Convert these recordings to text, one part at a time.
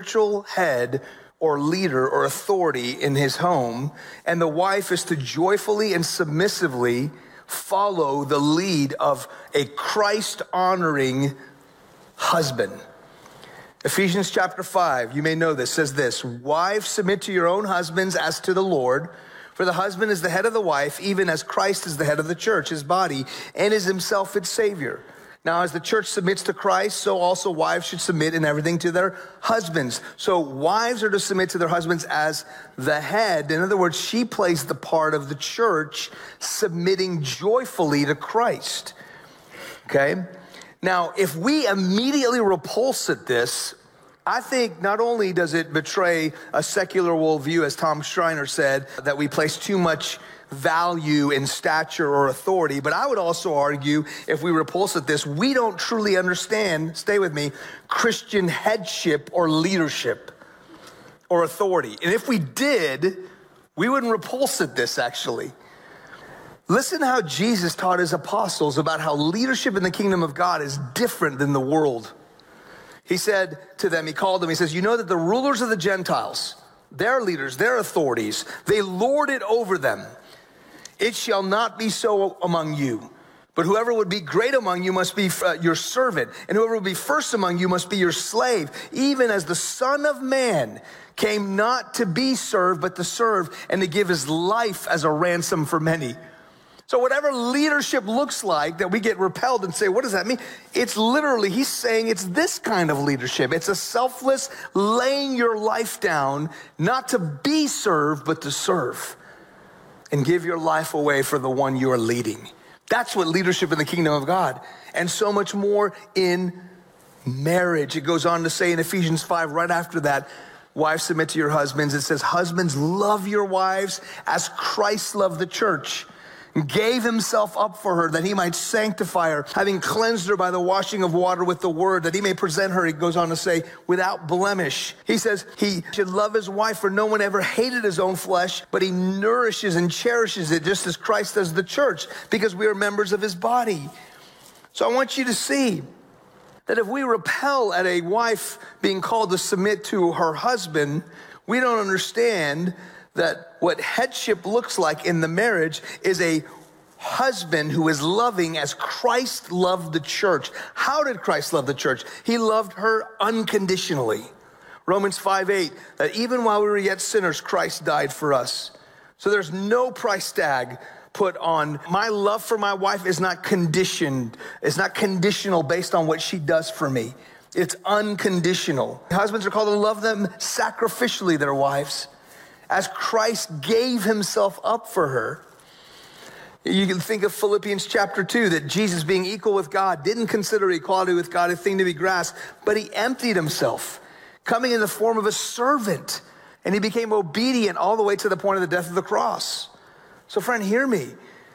spiritual head or leader or authority in his home, and the wife is to joyfully and submissively follow the lead of a Christ-honoring husband. Ephesians chapter 5, you may know this, says this: wives, submit to your own husbands as to the Lord, for the husband is the head of the wife, even as Christ is the head of the church, his body, and is himself its Savior. Now, as the church submits to Christ, so also wives should submit in everything to their husbands. So wives are to submit to their husbands as the head. In other words, she plays the part of the church, submitting joyfully to Christ. Okay? Now, if we immediately repulse at this, I think not only does it betray a secular worldview, as Tom Schreiner said, that we place too much value in stature or authority, but I would also argue, if we repulse at this, we don't truly understand, stay with me, Christian headship or leadership or authority. And if we did, we wouldn't repulse at this, actually. Listen how Jesus taught his apostles about how leadership in the kingdom of God is different than the world. He said to them, he called them, he says, you know that the rulers of the Gentiles, their leaders, their authorities, they lord it over them. It shall not be so among you. But whoever would be great among you must be your servant, and whoever would be first among you must be your slave, even as the Son of Man came not to be served, but to serve and to give his life as a ransom for many. So whatever leadership looks like that we get repelled and say, what does that mean? It's literally, he's saying it's this kind of leadership. It's a selfless laying your life down, not to be served, but to serve and give your life away for the one you are leading. That's what leadership in the kingdom of God, and so much more in marriage. It goes on to say in Ephesians 5, right after that, wives, submit to your husbands. It says, husbands, love your wives as Christ loved the church, gave himself up for her that he might sanctify her, having cleansed her by the washing of water with the word, that he may present her, he goes on to say, without blemish. He says he should love his wife, for no one ever hated his own flesh, but he nourishes and cherishes it just as Christ does the church, because we are members of his body. So I want you to see that if we repel at a wife being called to submit to her husband, we don't understand that what headship looks like in the marriage is a husband who is loving as Christ loved the church. How did Christ love the church? He loved her unconditionally. Romans 5:8, that even while we were yet sinners, Christ died for us. So there's no price tag put on. My love for my wife is not conditioned. It's not conditional based on what she does for me. It's unconditional. Husbands are called to love them sacrificially, their wives, as Christ gave himself up for her. You can think of Philippians chapter 2, that Jesus, being equal with God, didn't consider equality with God a thing to be grasped, but he emptied himself, coming in the form of a servant, and he became obedient all the way to the point of the death of the cross. So friend, hear me.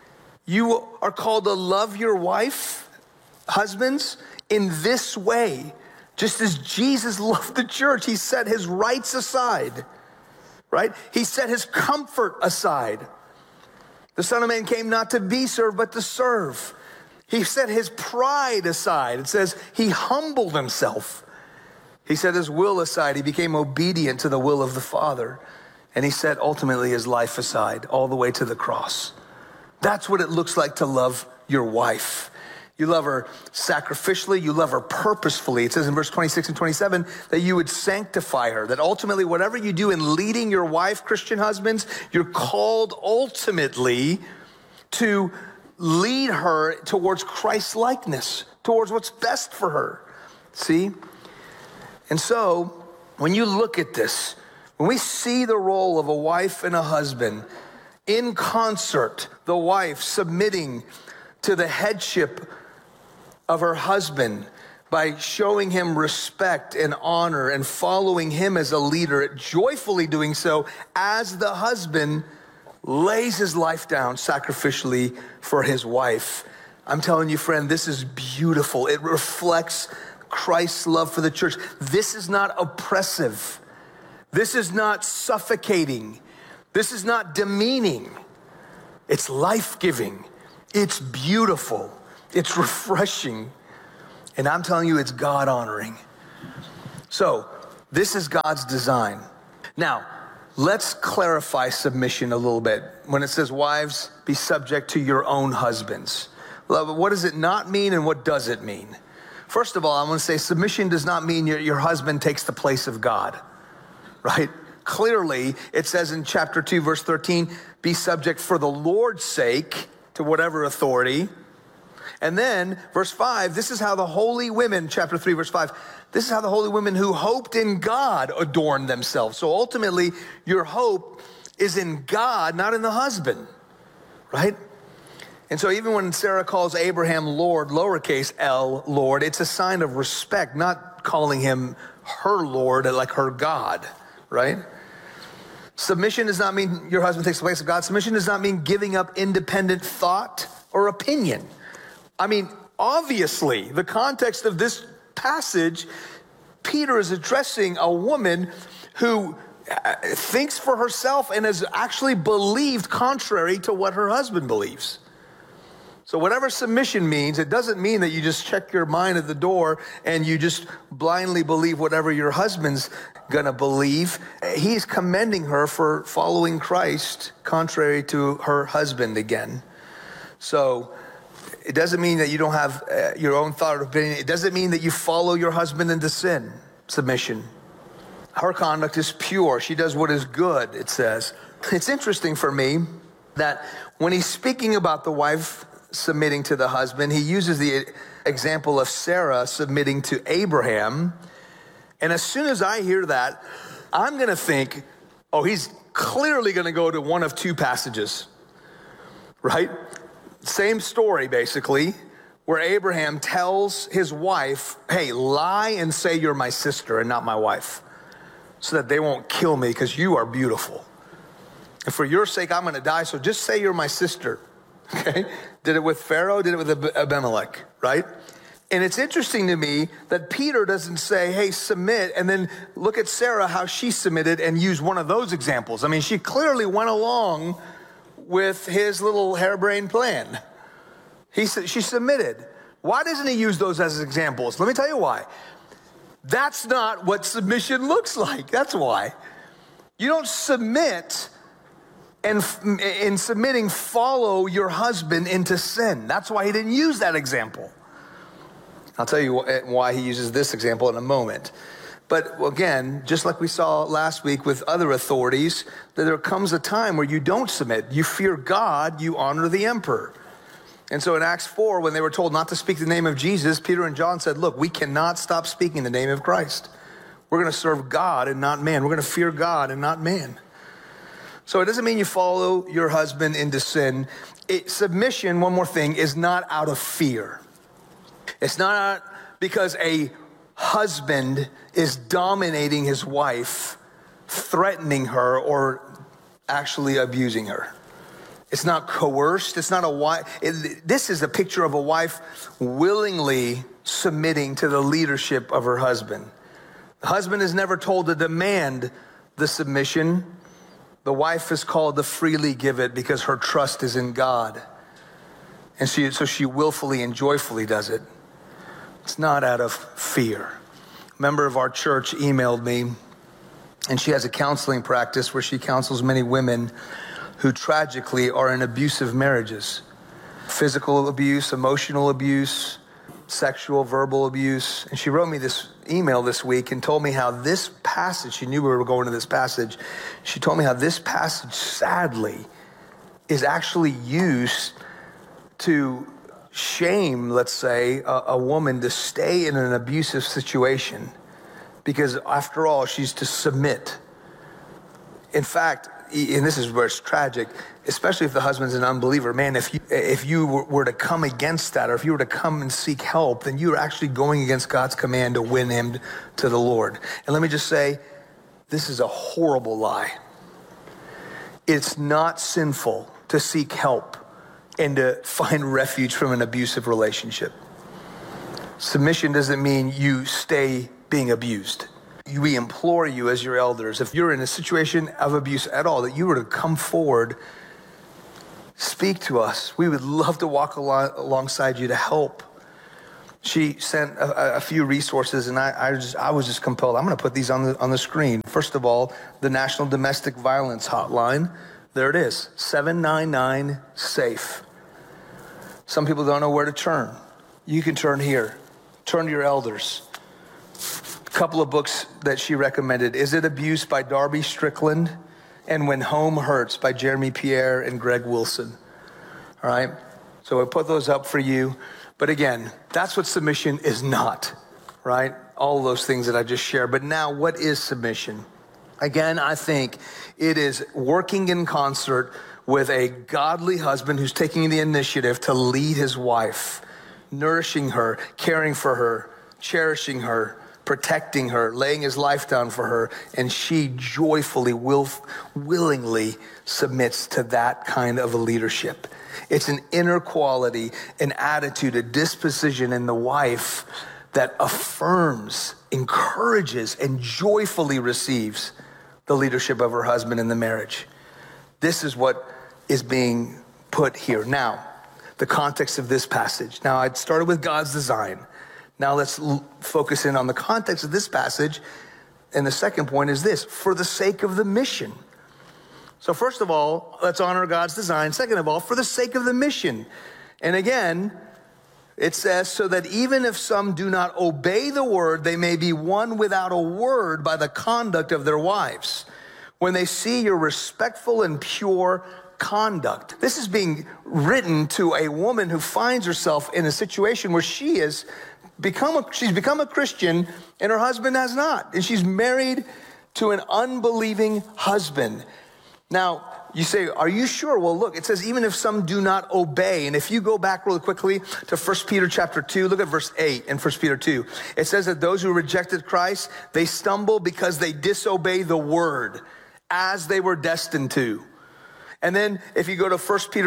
You are called to love your wife, husbands, in this way, just as Jesus loved the church. He set his rights aside. Right? He set his comfort aside. The Son of Man came not to be served, but to serve. He set his pride aside. It says he humbled himself. He set his will aside. He became obedient to the will of the Father. And he set ultimately his life aside all the way to the cross. That's what it looks like to love your wife. You love her sacrificially, you love her purposefully. It says in verse 26 and 27 that you would sanctify her, that ultimately whatever you do in leading your wife, Christian husbands, you're called ultimately to lead her towards Christ's likeness, towards what's best for her. See? And so when you look at this, when we see the role of a wife and a husband in concert, the wife submitting to the headship of her husband by showing him respect and honor and following him as a leader, joyfully doing so as the husband lays his life down sacrificially for his wife. I'm telling you, friend, this is beautiful. It reflects Christ's love for the church. This is not oppressive. This is not suffocating. This is not demeaning. It's life-giving. It's beautiful. It's refreshing. And I'm telling you, it's God-honoring. So This is God's design. Now, let's clarify submission a little bit. When it says, wives, be subject to your own husbands. What does it not mean and what does it mean? First of all, I want to say submission does not mean your husband takes the place of God, right? Clearly, it says in chapter 2, verse 13, be subject for the Lord's sake to whatever authority. And then, verse 5, this is how the holy women, chapter 3, verse 5, this is how the holy women who hoped in God adorned themselves. So ultimately, your hope is in God, not in the husband, right? And so even when Sarah calls Abraham Lord, lowercase l, Lord, it's a sign of respect, not calling him her Lord, like her God, right? Submission does not mean your husband takes the place of God. Submission does not mean giving up independent thought or opinion. I mean, obviously, the context of this passage, Peter is addressing a woman who thinks for herself and has actually believed contrary to what her husband believes. So whatever submission means, it doesn't mean that you just check your mind at the door and you just blindly believe whatever your husband's gonna believe. He's commending her for following Christ contrary to her husband again. So it doesn't mean that you don't have your own thought or opinion. It doesn't mean that you follow your husband into sin. Submission. Her conduct is pure. She does what is good, it says. It's interesting for me that when he's speaking about the wife submitting to the husband, he uses the example of Sarah submitting to Abraham. And as soon as I hear that, I'm going to think, oh, he's clearly going to go to one of two passages, right? Same story, basically, where Abraham tells his wife, hey, lie and say you're my sister and not my wife, so that they won't kill me because you are beautiful. And for your sake, I'm going to die, so just say you're my sister. Okay? Did it with Pharaoh, did it with Abimelech, right? And it's interesting to me that Peter doesn't say, hey, submit, and then look at Sarah, how she submitted, and use one of those examples. I mean, she clearly went along with his little harebrained plan. She submitted. Why doesn't he use those as examples? Let me tell you why. That's not what submission looks like. That's why. You don't submit and in submitting, follow your husband into sin. That's why he didn't use that example. I'll tell you why he uses this example in a moment. But again, just like we saw last week with other authorities, that there comes a time where you don't submit. You fear God, you honor the emperor. And so in Acts 4, when they were told not to speak the name of Jesus, Peter and John said, look, we cannot stop speaking the name of Christ. We're going to serve God and not man. We're going to fear God and not man. So it doesn't mean you follow your husband into sin. Submission, one more thing, is not out of fear. It's not because a husband is dominating his wife, threatening her, or actually abusing her. It's not coerced. It's not a wife. This is a picture of a wife willingly submitting to the leadership of her husband. The husband is never told to demand the submission. The wife is called to freely give it because her trust is in God. And so she willfully and joyfully does it. It's not out of fear. A member of our church emailed me, and she has a counseling practice where she counsels many women who tragically are in abusive marriages. Physical abuse, emotional abuse, sexual, verbal abuse. And she wrote me this email this week and told me how this passage, she knew we were going to this passage, she told me how this passage, sadly, is actually used to shame, let's say, a woman to stay in an abusive situation because, after all, she's to submit. In fact, and this is where it's tragic, especially if the husband's an unbeliever, man, if you were to come against that, or if you were to come and seek help, then you're actually going against God's command to win him to the Lord. And let me just say, this is a horrible lie. It's not sinful to seek help and to find refuge from an abusive relationship. Submission doesn't mean you stay being abused. We implore you as your elders, if you're in a situation of abuse at all, that you were to come forward, speak to us. We would love to walk alongside you to help. She sent a few resources, and I was just compelled. I'm going to put these on the screen. First of all, the National Domestic Violence Hotline. There it is, 799-SAFE. Some people don't know where to turn. You can turn here. Turn to your elders. A couple of books that she recommended: Is It Abuse by Darby Strickland, and When Home Hurts by Jeremy Pierre and Greg Wilson. All right? So I put those up for you. But again, that's what submission is not, right? All of those things that I just shared. But now, what is submission? Again, I think it is working in concert with a godly husband who's taking the initiative to lead his wife, nourishing her, caring for her, cherishing her, protecting her, laying his life down for her, and she joyfully, willingly submits to that kind of a leadership. It's an inner quality, an attitude, a disposition in the wife that affirms, encourages, and joyfully receives the leadership of her husband in the marriage. This is what is being put here. Now, the context of this passage. Now, I started with God's design. Now let's focus in on the context of this passage. And the second point is this: for the sake of the mission. So first of all, let's honor God's design. Second of all, for the sake of the mission. And again, it says, so that even if some do not obey the word, they may be won without a word by the conduct of their wives, when they see your respectful and pure conduct. This is being written to a woman who finds herself in a situation where she's become a Christian and her husband has not. And she's married to an unbelieving husband. Now, you say, are you sure? Well, look, it says, even if some do not obey. And if you go back really quickly to 1 Peter chapter 2, look at verse 8 in 1 Peter 2. It says that those who rejected Christ, they stumble because they disobey the word as they were destined to. And then if you go to 1 Peter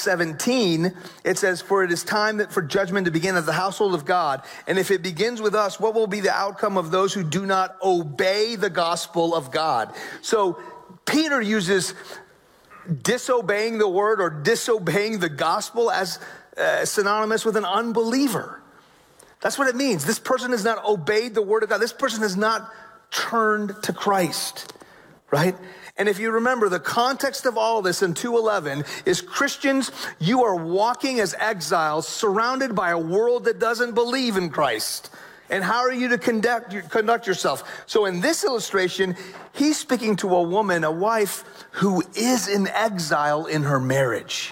4:17, it says, for it is time for judgment to begin at the household of God. And if it begins with us, what will be the outcome of those who do not obey the gospel of God? So Peter uses disobeying the word or disobeying the gospel as synonymous with an unbeliever. That's what it means. This person has not obeyed the word of God. This person has not turned to Christ, right? And if you remember, the context of all this in 2:11 is, Christians, you are walking as exiles surrounded by a world that doesn't believe in Christ. And how are you to conduct yourself? So in this illustration, he's speaking to a woman, a wife, who is in exile in her marriage.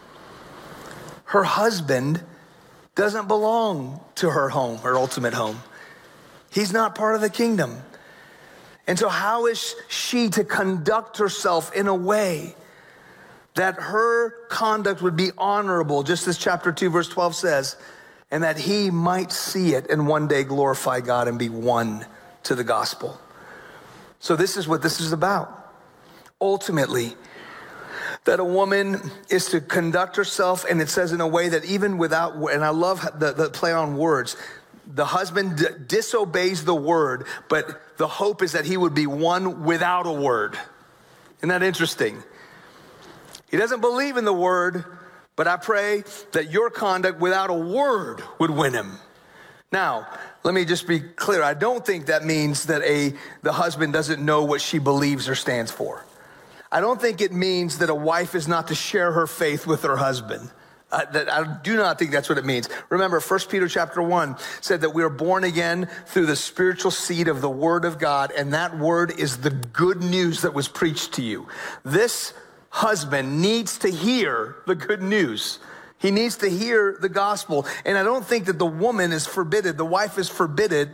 Her husband doesn't belong to her home, her ultimate home. He's not part of the kingdom. And so how is she to conduct herself in a way that her conduct would be honorable, just as chapter 2, verse 12 says, and that he might see it and one day glorify God and be won to the gospel? So this is what this is about. Ultimately, that a woman is to conduct herself, and it says in a way that even without, and I love the play on words, the husband disobeys the word, but the hope is that he would be won without a word. Isn't that interesting? He doesn't believe in the word, but I pray that your conduct without a word would win him. Now, let me just be clear. I don't think that means that the husband doesn't know what she believes or stands for. I don't think it means that a wife is not to share her faith with her husband. I do not think that's what it means. Remember, 1 Peter chapter 1 said that we are born again through the spiritual seed of the word of God, and that word is the good news that was preached to you. This husband needs to hear the good news. He needs to hear the gospel. And I don't think that the woman is forbidden, the wife is forbidden,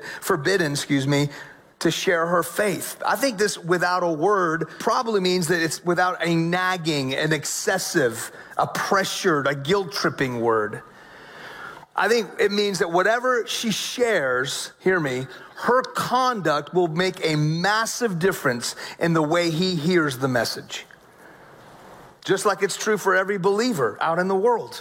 to share her faith. I think this without a word probably means that it's without a nagging, an excessive, a pressured, a guilt-tripping word. I think it means that whatever she shares, hear me, her conduct will make a massive difference in the way he hears the message. Just like it's true for every believer out in the world.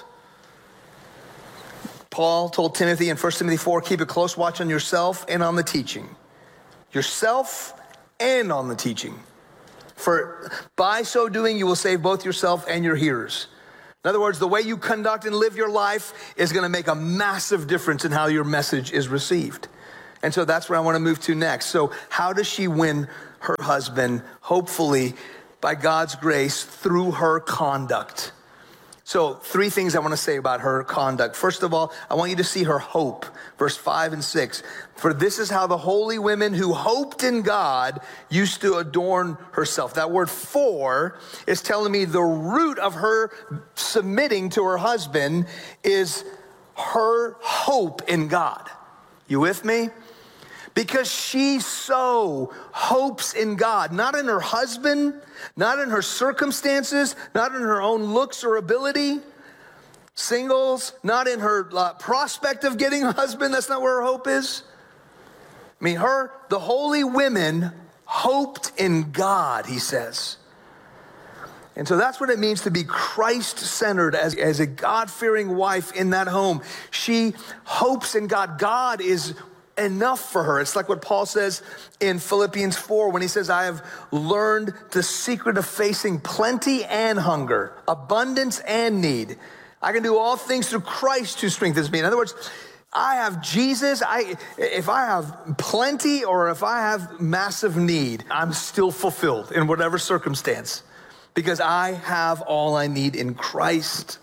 Paul told Timothy in 1 Timothy 4, keep a close watch on yourself and on the teaching. Yourself and on the teaching. For by so doing, you will save both yourself and your hearers. In other words, the way you conduct and live your life is going to make a massive difference in how your message is received. And so that's where I want to move to next. So how does she win her husband? Hopefully, by God's grace, through her conduct. So 3 things I want to say about her conduct. First of all, I want you to see her hope. Verse 5 and 6. For this is how the holy women who hoped in God used to adorn herself. That word "for" is telling me the root of her submitting to her husband is her hope in God. You with me? Because she so hopes in God, not in her husband, not in her circumstances, not in her own looks or ability. Singles, not in her prospect of getting a husband. That's not where her hope is. I mean, the holy women hoped in God, he says. And so that's what it means to be Christ-centered as a God-fearing wife in that home. She hopes in God. God is enough for her. It's like what Paul says in Philippians 4 when he says, I have learned the secret of facing plenty and hunger, abundance and need. I can do all things through Christ who strengthens me. In other words, I have Jesus. If I have plenty or if I have massive need, I'm still fulfilled in whatever circumstance because I have all I need in Christ.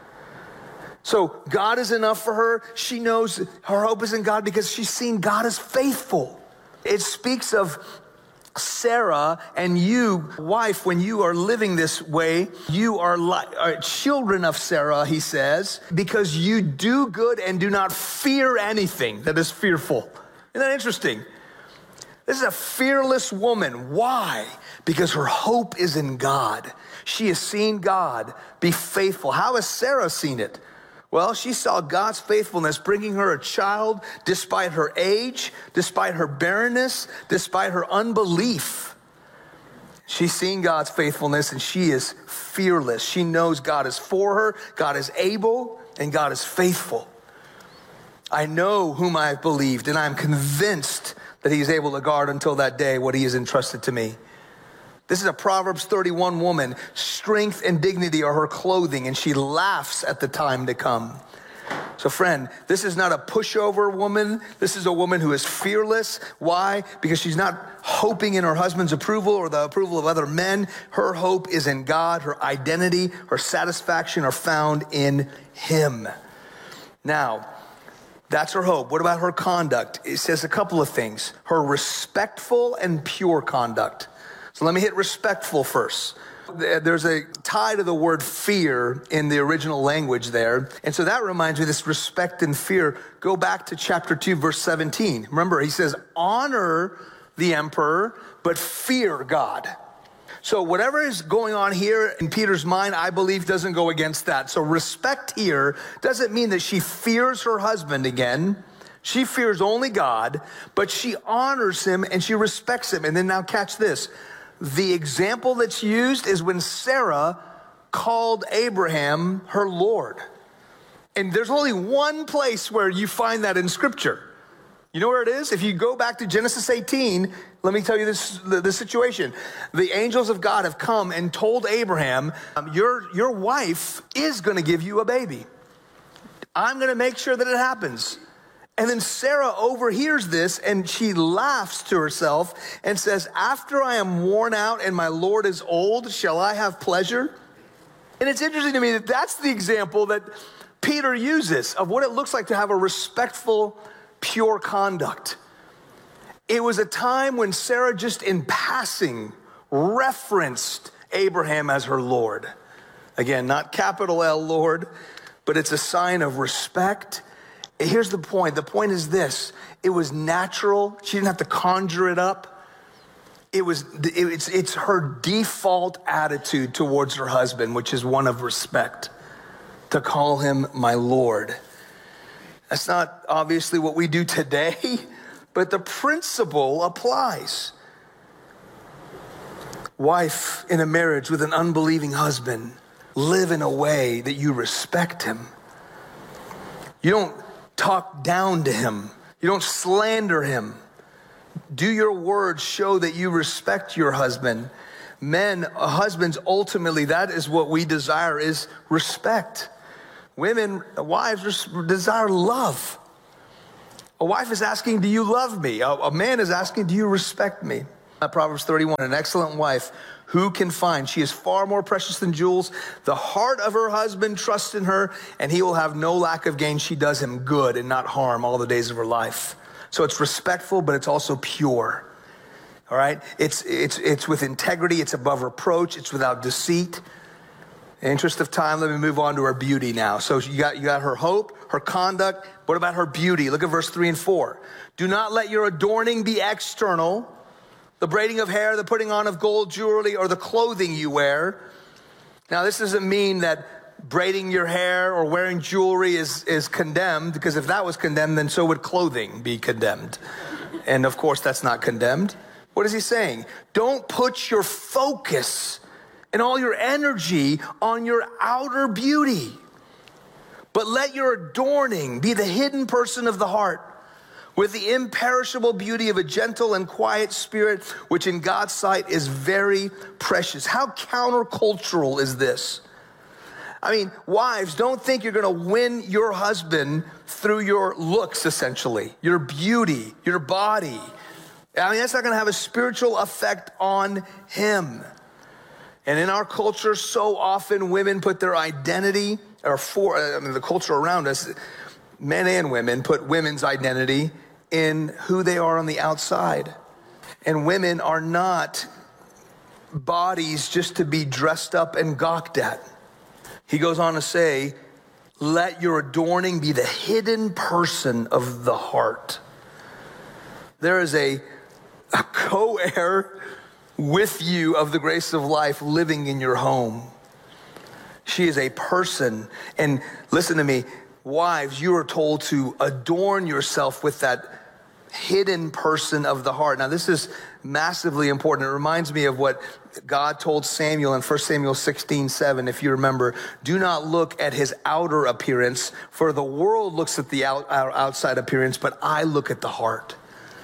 So God is enough for her. She knows her hope is in God because she's seen God as faithful. It speaks of Sarah and you, wife, when you are living this way, you are children of Sarah, he says, because you do good and do not fear anything that is fearful. Isn't that interesting? This is a fearless woman. Why? Because her hope is in God. She has seen God be faithful. How has Sarah seen it? Well, she saw God's faithfulness bringing her a child despite her age, despite her barrenness, despite her unbelief. She's seen God's faithfulness and she is fearless. She knows God is for her, God is able, and God is faithful. I know whom I have believed, and I'm convinced that he is able to guard until that day what he has entrusted to me. This is a Proverbs 31 woman. Strength and dignity are her clothing, and she laughs at the time to come. So friend, this is not a pushover woman. This is a woman who is fearless. Why? Because she's not hoping in her husband's approval or the approval of other men. Her hope is in God. Her identity, her satisfaction are found in him. Now, that's her hope. What about her conduct? It says a couple of things. Her respectful and pure conduct. So let me hit respectful first. There's a tie to the word fear in the original language there. And so that reminds me, this respect and fear. Go back to chapter 2, verse 17. Remember, he says, honor the emperor, but fear God. So whatever is going on here in Peter's mind, I believe doesn't go against that. So respect here doesn't mean that she fears her husband again. She fears only God, but she honors him and she respects him. And then now catch this. The example that's used is when Sarah called Abraham her Lord. And there's only one place where you find that in Scripture. You know where it is? If you go back to Genesis 18, let me tell you the situation. The angels of God have come and told Abraham, your wife is going to give you a baby. I'm going to make sure that it happens. And then Sarah overhears this and she laughs to herself and says, after I am worn out and my Lord is old, shall I have pleasure? And it's interesting to me that that's the example that Peter uses of what it looks like to have a respectful, pure conduct. It was a time when Sarah just in passing referenced Abraham as her Lord. Again, not capital L Lord, but it's a sign of respect. Here's the point. The point is this. It was natural. She didn't have to conjure it up. It's her default attitude towards her husband, which is one of respect, to call him my Lord. That's not obviously what we do today, but the principle applies. Wife in a marriage with an unbelieving husband, live in a way that you respect him. You don't talk down to him. You don't slander him. Do your words show that you respect your husband? Men, husbands, ultimately, that is what we desire, is respect. Women, wives desire love. A wife is asking, do you love me? A man is asking, do you respect me? Proverbs 31, an excellent wife, who can find? She is far more precious than jewels. The heart of her husband trusts in her, and he will have no lack of gain. She does him good and not harm all the days of her life. So it's respectful, but it's also pure. All right? It's with integrity. It's above reproach. It's without deceit. In the interest of time, let me move on to her beauty now. So you got her hope, her conduct. What about her beauty? Look at verse 3 and 4. Do not let your adorning be external, the braiding of hair, the putting on of gold jewelry, or the clothing you wear. Now, this doesn't mean that braiding your hair or wearing jewelry is condemned, because if that was condemned, then so would clothing be condemned. And of course, that's not condemned. What is he saying? Don't put your focus and all your energy on your outer beauty, but let your adorning be the hidden person of the heart, with the imperishable beauty of a gentle and quiet spirit, which in God's sight is very precious. How countercultural is this? I mean, wives, don't think you're going to win your husband through your looks, essentially, your beauty, your body. I mean, that's not going to have a spiritual effect on him. And in our culture, so often women put their identity, the culture around us, men and women put women's identity in who they are on the outside. And women are not bodies just to be dressed up and gawked at. He goes on to say, let your adorning be the hidden person of the heart. There is a co-heir with you of the grace of life living in your home. She is a person. And listen to me, wives, you are told to adorn yourself with that hidden person of the heart. Now, this is massively important. It reminds me of what God told Samuel in 1 Samuel 16:7, if you remember. Do not look at his outer appearance, for the world looks at the outside appearance, but I look at the heart.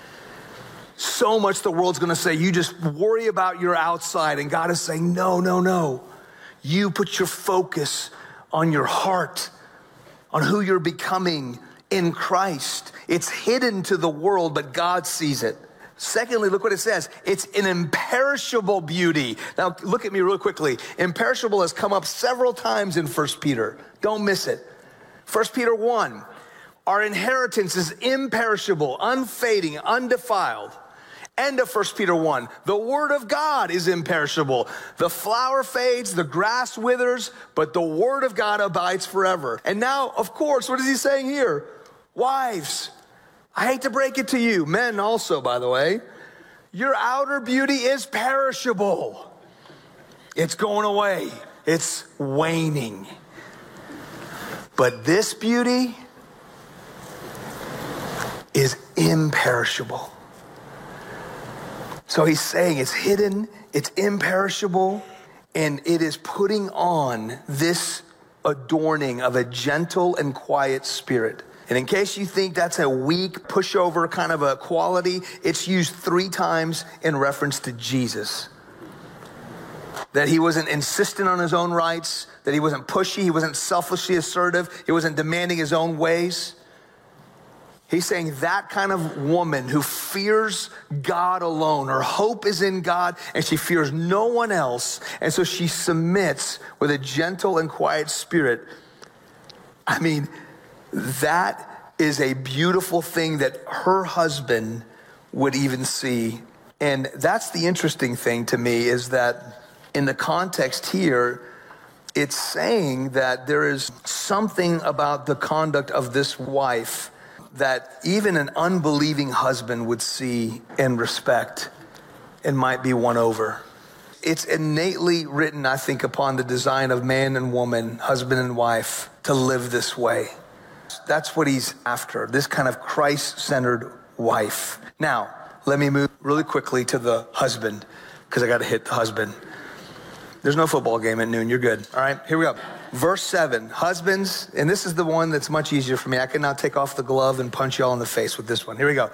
So much the world's going to say, you just worry about your outside. And God is saying, no. You put your focus on your heart, on who you're becoming in Christ. It's hidden to the world, but God sees it. Secondly, look what it says. It's an imperishable beauty. Now, look at me real quickly. Imperishable has come up several times in 1 Peter. Don't miss it. 1 Peter 1, our inheritance is imperishable, unfading, undefiled. End of 1 Peter 1, the word of God is imperishable. The flower fades, the grass withers, but the word of God abides forever. And now, of course, what is he saying here? Wives, I hate to break it to you, men also, by the way, your outer beauty is perishable. It's going away. It's waning. But this beauty is imperishable. So he's saying it's hidden, it's imperishable, and it is putting on this adorning of a gentle and quiet spirit. And in case you think that's a weak pushover kind of a quality, it's used 3 times in reference to Jesus. That he wasn't insistent on his own rights, that he wasn't pushy, he wasn't selfishly assertive, he wasn't demanding his own ways. He's saying that kind of woman who fears God alone, her hope is in God, and she fears no one else, and so she submits with a gentle and quiet spirit. I mean, that is a beautiful thing that her husband would even see. And that's the interesting thing to me, is that in the context here, it's saying that there is something about the conduct of this wife that even an unbelieving husband would see and respect and might be won over. It's innately written, I think, upon the design of man and woman, husband and wife, to live this way. That's what he's after, this kind of Christ-centered wife. Now, let me move really quickly to the husband, because I got to hit the husband. There's no football game at noon. You're good. All right, here we go. Verse 7, husbands, and this is the one that's much easier for me. I can now take off the glove and punch you all in the face with this one. Here we go.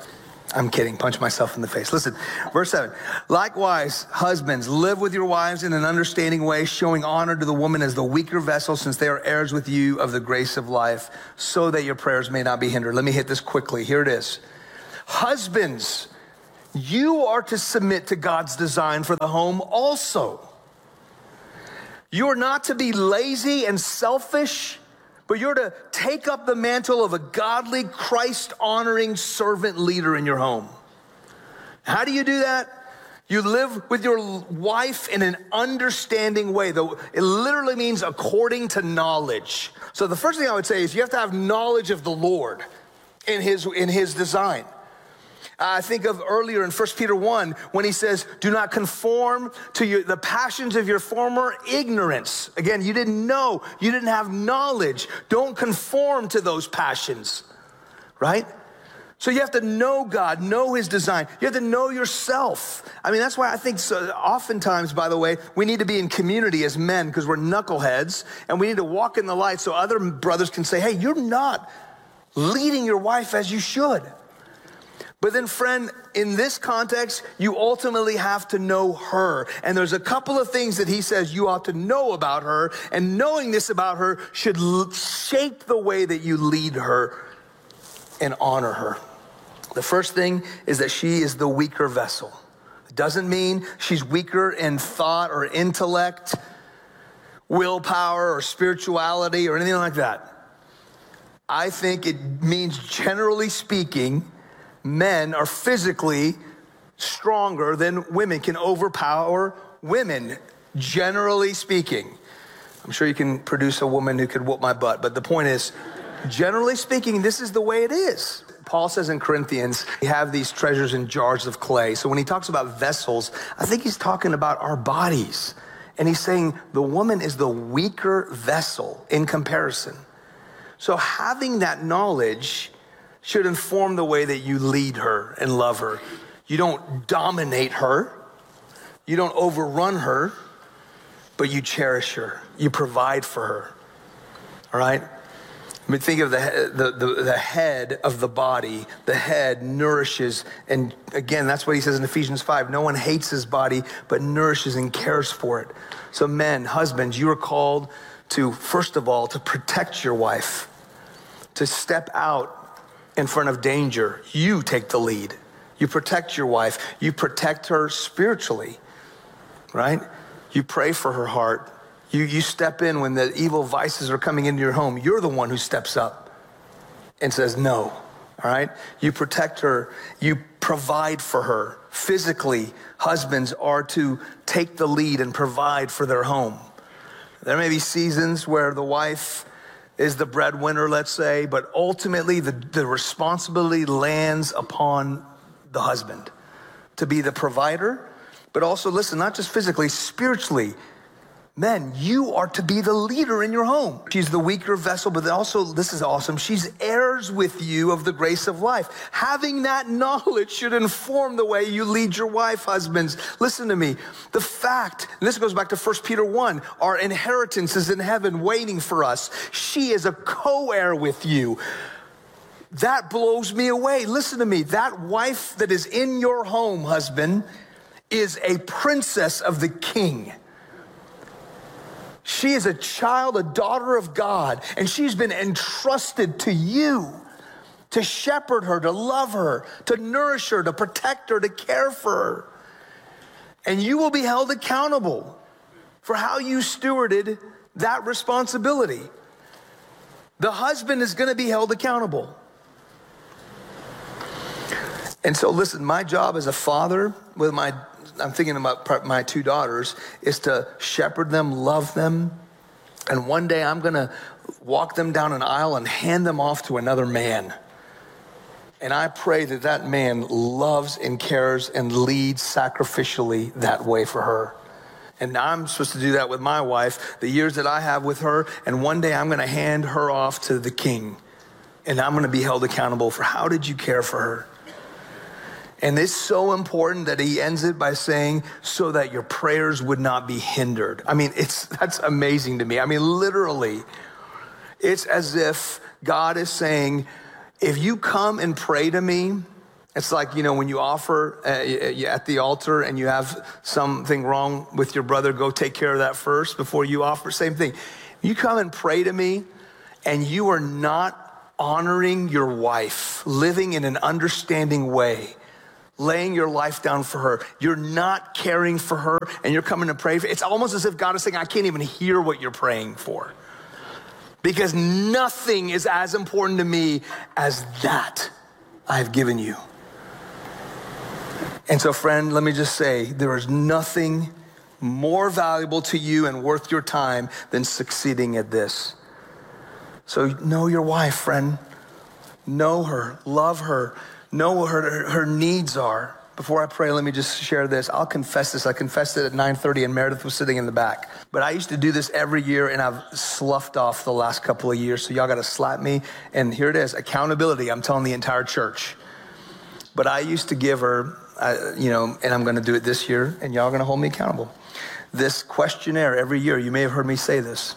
I'm kidding. Punch myself in the face. Listen, verse 7. Likewise, husbands, live with your wives in an understanding way, showing honor to the woman as the weaker vessel, since they are heirs with you of the grace of life, so that your prayers may not be hindered. Let me hit this quickly. Here it is. Husbands, you are to submit to God's design for the home also. You are not to be lazy and selfish, but you're to take up the mantle of a godly, Christ-honoring servant leader in your home. How do you do that? You live with your wife in an understanding way. Though it literally means according to knowledge. So the first thing I would say is you have to have knowledge of the Lord in his design. I think of earlier in 1 Peter 1 when he says, do not conform to the passions of your former ignorance. Again, you didn't know, you didn't have knowledge. Don't conform to those passions, right? So you have to know God, know his design. You have to know yourself. I mean, that's why I think so oftentimes, by the way, we need to be in community as men because we're knuckleheads and we need to walk in the light so other brothers can say, hey, you're not leading your wife as you should. But then, friend, in this context, you ultimately have to know her. And there's a couple of things that he says you ought to know about her. And knowing this about her should shape the way that you lead her and honor her. The first thing is that she is the weaker vessel. It doesn't mean she's weaker in thought or intellect, willpower or spirituality or anything like that. I think it means, generally speaking, men are physically stronger than women, can overpower women, generally speaking. I'm sure you can produce a woman who could whoop my butt, but the point is, generally speaking, this is the way it is. Paul says in Corinthians, we have these treasures in jars of clay. So when he talks about vessels, I think he's talking about our bodies. And he's saying the woman is the weaker vessel in comparison. So having that knowledge should inform the way that you lead her and love her. You don't dominate her. You don't overrun her, but you cherish her. You provide for her. All right? I mean, think of the head of the body. The head nourishes. And again, that's what he says in Ephesians 5. No one hates his body, but nourishes and cares for it. So men, husbands, you are called to, first of all, to protect your wife, to step out in front of danger. You take the lead. You protect your wife. You protect her spiritually, right? You pray for her heart. You step in when the evil vices are coming into your home. You're the one who steps up and says no, all right? You protect her. You provide for her. Physically, husbands are to take the lead and provide for their home. There may be seasons where the wife is the breadwinner, let's say, but ultimately the responsibility lands upon the husband to be the provider, but also, listen, not just physically, spiritually. Men, you are to be the leader in your home. She's the weaker vessel, but also, this is awesome, she's heirs with you of the grace of life. Having that knowledge should inform the way you lead your wife, husbands. Listen to me. The fact, and this goes back to 1 Peter 1, our inheritance is in heaven waiting for us. She is a co-heir with you. That blows me away. Listen to me. That wife that is in your home, husband, is a princess of the king. She is a child, a daughter of God, and she's been entrusted to you to shepherd her, to love her, to nourish her, to protect her, to care for her. And you will be held accountable for how you stewarded that responsibility. The husband is going to be held accountable. And so listen, my job as a father with I'm thinking about my two daughters, is to shepherd them, love them. And one day I'm going to walk them down an aisle and hand them off to another man. And I pray that that man loves and cares and leads sacrificially that way for her. And I'm supposed to do that with my wife, the years that I have with her. And one day I'm going to hand her off to the king. And I'm going to be held accountable for how did you care for her? And it's so important that he ends it by saying, so that your prayers would not be hindered. I mean, that's amazing to me. I mean, literally, it's as if God is saying, if you come and pray to me It's like, when you offer at the altar and you have something wrong with your brother, go take care of that first before you offer. Same thing. You come and pray to me and you are not honoring your wife, living in an understanding way, laying your life down for her. You're not caring for her and you're coming to pray for her. It's almost as if God is saying, I can't even hear what you're praying for. Because nothing is as important to me as that I've given you. And so, friend, let me just say, there is nothing more valuable to you and worth your time than succeeding at this. So know your wife, friend. Know her, love her, know what her needs are. Before I pray, let me just share this. I'll confess this. I confessed it at 9:30 and Meredith was sitting in the back. But I used to do this every year and I've sloughed off the last couple of years. So y'all got to slap me. And here it is, accountability. I'm telling the entire church. But I used to give her, and I'm going to do it this year and y'all are going to hold me accountable. This questionnaire every year. You may have heard me say this.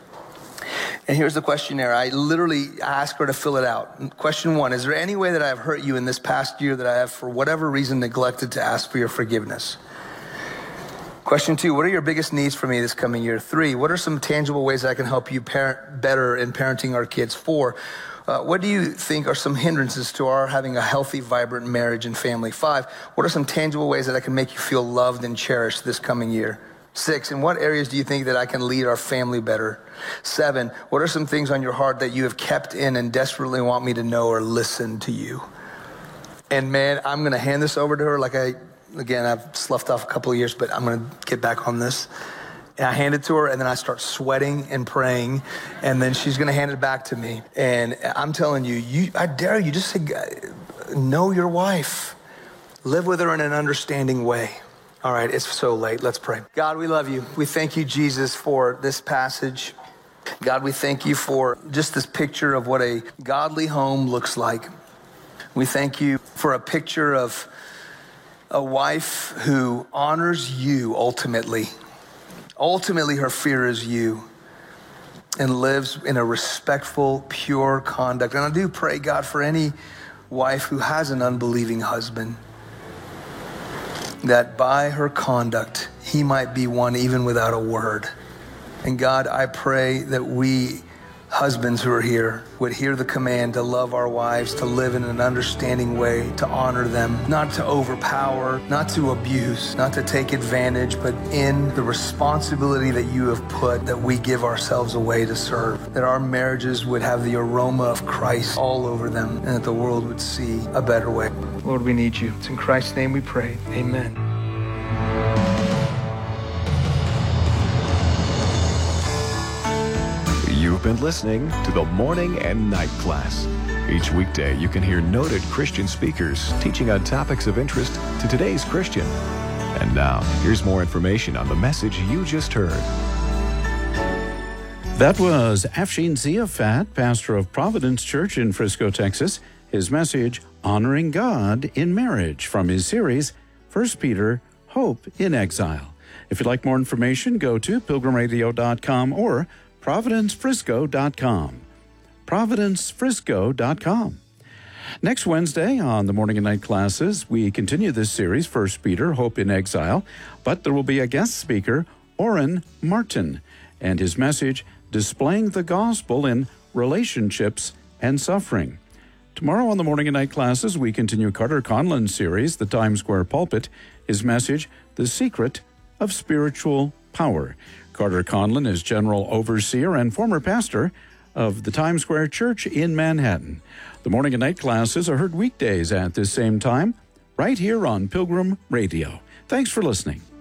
And here's the questionnaire. I literally ask her to fill it out. Question 1, is there any way that I have hurt you in this past year that I have, for whatever reason, neglected to ask for your forgiveness? Question 2, what are your biggest needs for me this coming year? 3, what are some tangible ways that I can help you parent better in parenting our kids? 4, what do you think are some hindrances to our having a healthy, vibrant marriage and family? 5, what are some tangible ways that I can make you feel loved and cherished this coming year? 6, in what areas do you think that I can lead our family better? 7, what are some things on your heart that you have kept in and desperately want me to know or listen to you? And man, I'm going to hand this over to her I've sloughed off a couple of years, but I'm going to get back on this. And I hand it to her and then I start sweating and praying and then she's going to hand it back to me. And I'm telling you, I dare you, just say, know your wife. Live with her in an understanding way. All right, it's so late. Let's pray. God, we love you. We thank you, Jesus, for this passage. God, we thank you for just this picture of what a godly home looks like. We thank you for a picture of a wife who honors you ultimately. Ultimately, her fear is you and lives in a respectful, pure conduct. And I do pray, God, for any wife who has an unbelieving husband, that by her conduct, he might be one even without a word. And God, I pray that we husbands who are here would hear the command to love our wives, to live in an understanding way, to honor them, not to overpower, not to abuse, not to take advantage, but in the responsibility that you have put, that we give ourselves away to serve, that our marriages would have the aroma of Christ all over them, and that the world would see a better way. Lord, we need you. It's in Christ's name we pray. Amen. You've been listening to the Morning and Night Class. Each weekday, you can hear noted Christian speakers teaching on topics of interest to today's Christian. And now, here's more information on the message you just heard. That was Afshin Ziafat, pastor of Providence Church in Frisco, Texas. His message, Honoring God in Marriage, from his series, 1 Peter, Hope in Exile. If you'd like more information, go to pilgrimradio.com or providencefrisco.com. providencefrisco.com. Next Wednesday on the Morning and Night Classes, we continue this series, 1 Peter, Hope in Exile, but there will be a guest speaker, Orrin Martin, and his message, Displaying the Gospel in Relationships and Suffering. Tomorrow on the Morning and Night Classes, we continue Carter Conlon's series, The Times Square Pulpit, his message, The Secret of Spiritual Power. Carter Conlon is General Overseer and former pastor of the Times Square Church in Manhattan. The Morning and Night Classes are heard weekdays at this same time, right here on Pilgrim Radio. Thanks for listening.